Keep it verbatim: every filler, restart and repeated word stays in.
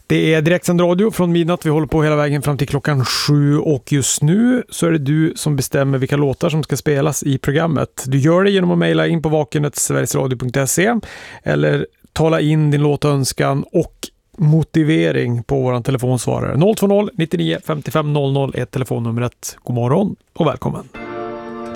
Det är direktsänd radio från midnatt. Vi håller på hela vägen fram till klockan sju och just nu så är det du som bestämmer vilka låtar som ska spelas i programmet. Du gör det genom att mejla in på vakenet sverigesradio punkt se eller tala in din låtönskan och motivering på våran telefonsvarare. noll två noll nittionio femtiofem noll noll är telefonnumret. God morgon och välkommen.